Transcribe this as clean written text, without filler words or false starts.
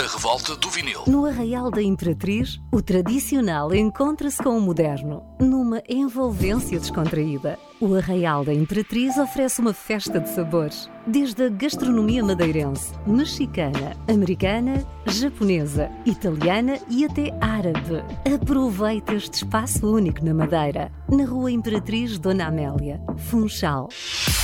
revolta do vinil. No Arraial da Imperatriz, o tradicional encontra-se com o moderno, numa envolvência descontraída. O Arraial da Imperatriz oferece uma festa de sabores, desde a gastronomia madeirense, mexicana, americana, japonesa, italiana e até árabe. Aproveite este espaço único na Madeira, na Rua Imperatriz Dona Amélia, Funchal.